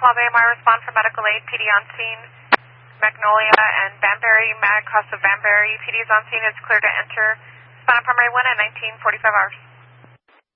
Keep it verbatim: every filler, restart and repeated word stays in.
twelve A M, I respond for medical aid, P D on scene, Magnolia and Banbury, Mag, cost of Banbury, P D is on scene, it's clear to enter Spinal Primary one at nineteen forty-five hours.